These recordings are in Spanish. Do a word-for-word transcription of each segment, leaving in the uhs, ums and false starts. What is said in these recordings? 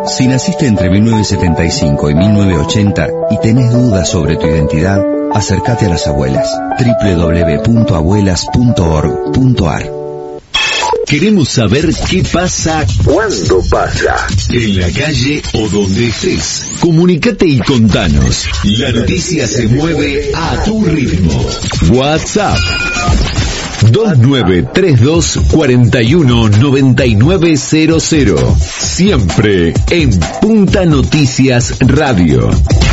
Si naciste entre mil novecientos setenta y cinco y mil novecientos ochenta y tenés dudas sobre tu identidad, acércate a las abuelas. doble u doble u doble u punto abuelas punto org punto a r. Queremos saber qué pasa, cuándo pasa, en la calle o donde estés. Comunicate y contanos. La noticia se mueve a tu ritmo. WhatsApp dos nueve tres dos cuatro uno nueve nueve cero cero. Siempre en Punta Noticias Radio.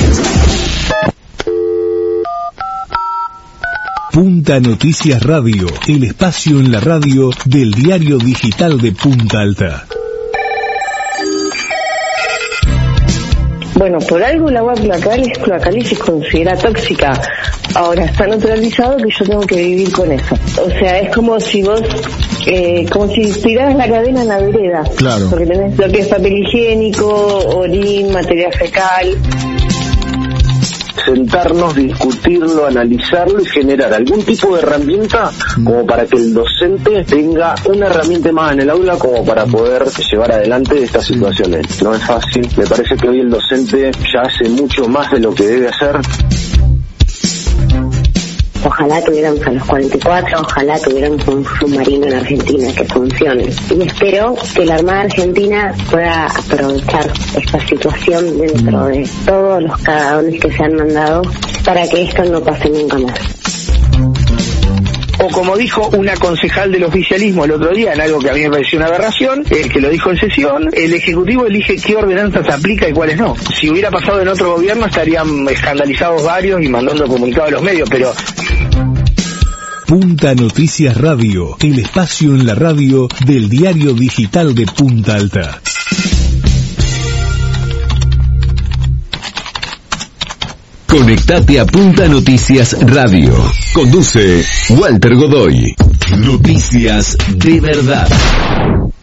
Punta Noticias Radio, el espacio en la radio del diario digital de Punta Alta. Bueno, por algo el agua cloacal es cloacal y se considera tóxica. Ahora está naturalizado que yo tengo que vivir con eso. O sea, es como si vos, eh, como si tiraras la cadena en la vereda. Claro. Porque tenés lo que es papel higiénico, orín, materia fecal. Sentarnos, discutirlo, analizarlo y generar algún tipo de herramienta como para que el docente tenga una herramienta más en el aula como para poder llevar adelante estas situaciones. No es fácil, me parece que hoy el docente ya hace mucho más de lo que debe hacer. Ojalá tuviéramos a los cuarenta y cuatro, ojalá tuviéramos un submarino en Argentina que funcione. Y espero que la Armada Argentina pueda aprovechar esta situación dentro de todos los cagadones que se han mandado para que esto no pase nunca más. O como dijo una concejal del oficialismo el otro día, en algo que a mí me pareció una aberración, el que lo dijo en sesión, el Ejecutivo elige qué ordenanzas aplica y cuáles no. Si hubiera pasado en otro gobierno estarían escandalizados varios y mandando comunicado a los medios, pero... Punta Noticias Radio, el espacio en la radio del diario digital de Punta Alta. Conectate a Punta Noticias Radio. Conduce Walter Godoy. Noticias de verdad.